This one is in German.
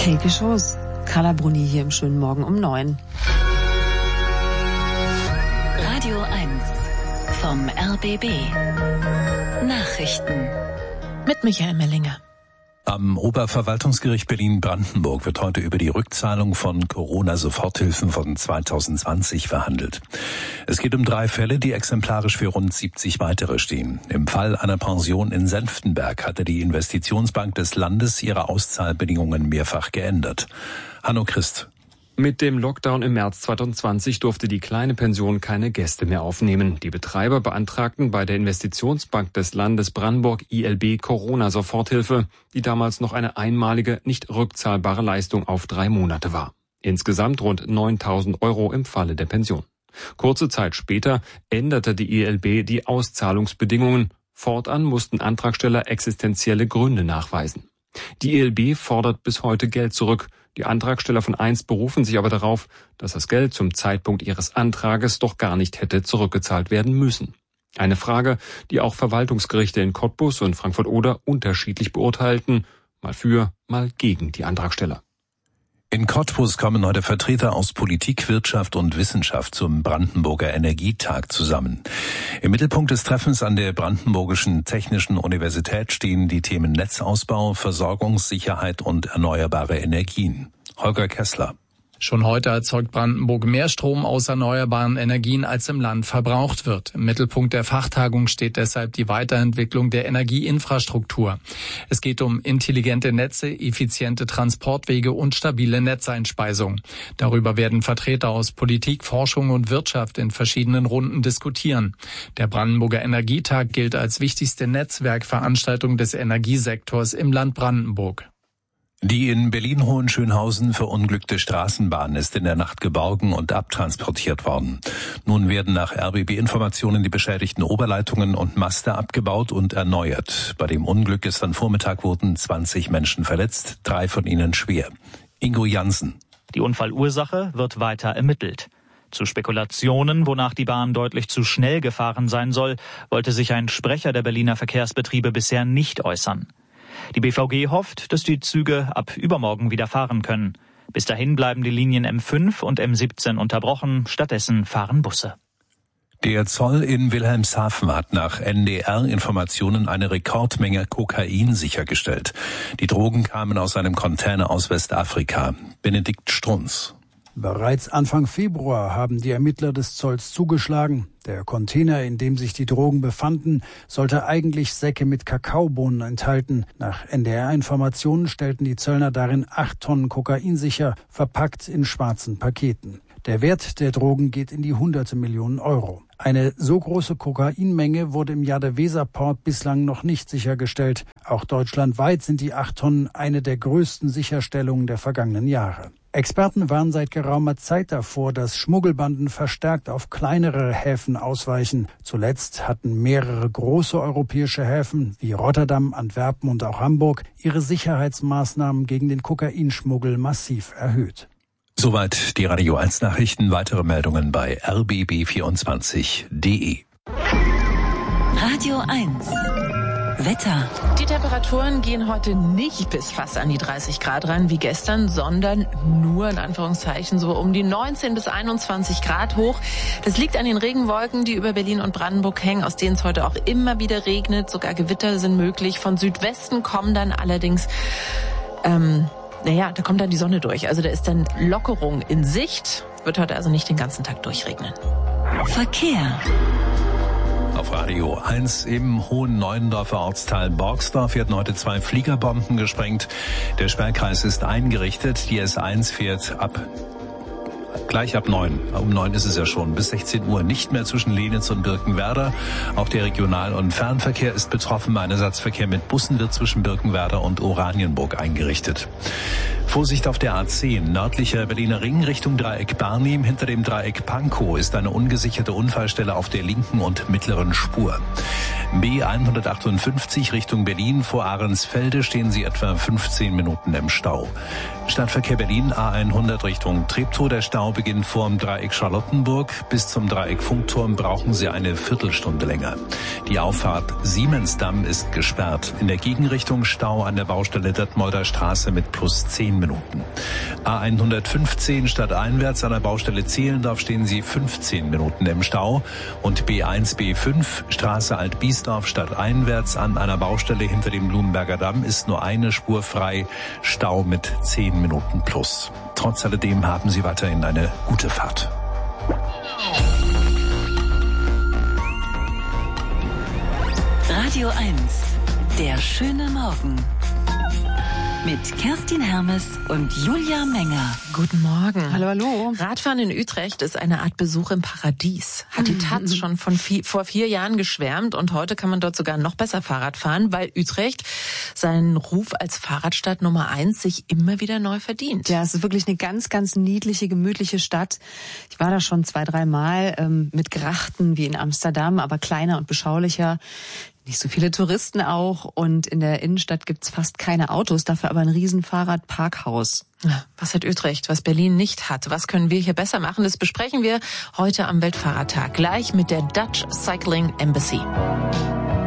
Helge Schoß, Carla Bruni hier im schönen Morgen um 9. Radio 1 vom RBB. Nachrichten. Mit Michael Mellinger. Am Oberverwaltungsgericht Berlin-Brandenburg wird heute über die Rückzahlung von Corona-Soforthilfen von 2020 verhandelt. Es geht um 3 Fälle, die exemplarisch für rund 70 weitere stehen. Im Fall einer Pension in Senftenberg hatte die Investitionsbank des Landes ihre Auszahlbedingungen mehrfach geändert. Hanno Christ. Mit dem Lockdown im März 2020 durfte die kleine Pension keine Gäste mehr aufnehmen. Die Betreiber beantragten bei der Investitionsbank des Landes Brandenburg ILB Corona-Soforthilfe, die damals noch eine einmalige, nicht rückzahlbare Leistung auf 3 Monate war. Insgesamt rund 9.000 € im Falle der Pension. Kurze Zeit später änderte die ILB die Auszahlungsbedingungen. Fortan mussten Antragsteller existenzielle Gründe nachweisen. Die ILB fordert bis heute Geld zurück. Die Antragsteller von 1 berufen sich aber darauf, dass das Geld zum Zeitpunkt ihres Antrages doch gar nicht hätte zurückgezahlt werden müssen. Eine Frage, die auch Verwaltungsgerichte in Cottbus und Frankfurt-Oder unterschiedlich beurteilten, mal für, mal gegen die Antragsteller. In Cottbus kommen heute Vertreter aus Politik, Wirtschaft und Wissenschaft zum Brandenburger Energietag zusammen. Im Mittelpunkt des Treffens an der Brandenburgischen Technischen Universität stehen die Themen Netzausbau, Versorgungssicherheit und erneuerbare Energien. Holger Kessler. Schon heute erzeugt Brandenburg mehr Strom aus erneuerbaren Energien, als im Land verbraucht wird. Im Mittelpunkt der Fachtagung steht deshalb die Weiterentwicklung der Energieinfrastruktur. Es geht um intelligente Netze, effiziente Transportwege und stabile Netzeinspeisung. Darüber werden Vertreter aus Politik, Forschung und Wirtschaft in verschiedenen Runden diskutieren. Der Brandenburger Energietag gilt als wichtigste Netzwerkveranstaltung des Energiesektors im Land Brandenburg. Die in Berlin-Hohenschönhausen verunglückte Straßenbahn ist in der Nacht geborgen und abtransportiert worden. Nun werden nach RBB-Informationen die beschädigten Oberleitungen und Maste abgebaut und erneuert. Bei dem Unglück gestern Vormittag wurden 20 Menschen verletzt, 3 von ihnen schwer. Ingo Jansen. Die Unfallursache wird weiter ermittelt. Zu Spekulationen, wonach die Bahn deutlich zu schnell gefahren sein soll, wollte sich ein Sprecher der Berliner Verkehrsbetriebe bisher nicht äußern. Die BVG hofft, dass die Züge ab übermorgen wieder fahren können. Bis dahin bleiben die Linien M5 und M17 unterbrochen, stattdessen fahren Busse. Der Zoll in Wilhelmshaven hat nach NDR-Informationen eine Rekordmenge Kokain sichergestellt. Die Drogen kamen aus einem Container aus Westafrika. Benedikt Strunz. Bereits Anfang Februar haben die Ermittler des Zolls zugeschlagen. Der Container, in dem sich die Drogen befanden, sollte eigentlich Säcke mit Kakaobohnen enthalten. Nach NDR-Informationen stellten die Zöllner darin 8 Tonnen Kokain sicher, verpackt in schwarzen Paketen. Der Wert der Drogen geht in die hunderte Millionen Euro. Eine so große Kokainmenge wurde im Jadeweserport bislang noch nicht sichergestellt. Auch deutschlandweit sind die 8 Tonnen eine der größten Sicherstellungen der vergangenen Jahre. Experten warnen seit geraumer Zeit davor, dass Schmuggelbanden verstärkt auf kleinere Häfen ausweichen. Zuletzt hatten mehrere große europäische Häfen wie Rotterdam, Antwerpen und auch Hamburg ihre Sicherheitsmaßnahmen gegen den Kokainschmuggel massiv erhöht. Soweit die Radio 1 Nachrichten. Weitere Meldungen bei rbb24.de. Radio 1. Wetter. Die Temperaturen gehen heute nicht bis fast an die 30 Grad ran wie gestern, sondern nur in Anführungszeichen so um die 19 bis 21 Grad hoch. Das liegt an den Regenwolken, die über Berlin und Brandenburg hängen, aus denen es heute auch immer wieder regnet. Sogar Gewitter sind möglich. Von Südwesten kommen dann allerdings da kommt dann die Sonne durch. Also da ist dann Lockerung in Sicht. Wird heute also nicht den ganzen Tag durchregnen. Verkehr. Auf Radio 1 im Hohen Neuendorfer Ortsteil Borgsdorf werden heute 2 Fliegerbomben gesprengt. Der Sperrkreis ist eingerichtet. Die S1 fährt gleich ab 9. Um 9 ist es ja schon. Bis 16 Uhr nicht mehr zwischen Lenitz und Birkenwerder. Auch der Regional- und Fernverkehr ist betroffen. Ein Ersatzverkehr mit Bussen wird zwischen Birkenwerder und Oranienburg eingerichtet. Vorsicht auf der A10, nördlicher Berliner Ring Richtung Dreieck Barnim. Hinter dem Dreieck Pankow ist eine ungesicherte Unfallstelle auf der linken und mittleren Spur. B158 Richtung Berlin. Vor Ahrensfelde stehen Sie etwa 15 Minuten im Stau. Stadtverkehr Berlin A100 Richtung Treptow. Der Stau beginnt vorm Dreieck Charlottenburg. Bis zum Dreieck Funkturm brauchen Sie eine Viertelstunde länger. Die Auffahrt Siemensdamm ist gesperrt. In der Gegenrichtung Stau an der Baustelle Detmolder Straße mit plus 10 Minuten. A115 stadteinwärts an der Baustelle Zehlendorf stehen Sie 15 Minuten im Stau. Und B1, B5 Straße Alt-Biesdorf stadteinwärts an einer Baustelle hinter dem Blumenberger Damm ist nur eine Spur frei. Stau mit 10 Minuten plus. Trotz alledem haben Sie weiterhin eine gute Fahrt. Radio 1, der schöne Morgen. Mit Kerstin Hermes und Julia Menger. Guten Morgen. Hallo, hallo. Radfahren in Utrecht ist eine Art Besuch im Paradies. Hat die Taz schon vor 4 Jahren geschwärmt und heute kann man dort sogar noch besser Fahrrad fahren, weil Utrecht seinen Ruf als Fahrradstadt Nummer 1 sich immer wieder neu verdient. Ja, es ist wirklich eine ganz, ganz niedliche, gemütliche Stadt. Ich war da schon 2-3 Mal mit Grachten wie in Amsterdam, aber kleiner und beschaulicher. Nicht so viele Touristen auch und in der Innenstadt gibt's fast keine Autos, dafür aber ein riesen Fahrradparkhaus. Was hat Utrecht, was Berlin nicht hat? Was können wir hier besser machen? Das besprechen wir heute am Weltfahrradtag gleich mit der Dutch Cycling Embassy.